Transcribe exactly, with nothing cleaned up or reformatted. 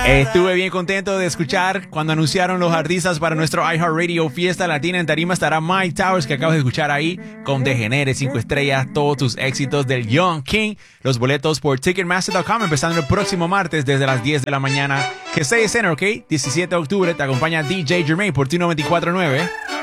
Estuve bien contento de escuchar cuando anunciaron los artistas para nuestro iHeartRadio Fiesta Latina. En tarima estará Mike Towers, que acabas de escuchar ahí, con Degenere, cinco estrellas, todos tus éxitos del Young King. Los boletos por Ticketmaster punto com empezando el próximo martes desde las diez de la mañana. Que Stay Center, ¿ok? diecisiete de octubre te acompaña D J Jermaine por T noventa y cuatro punto nueve.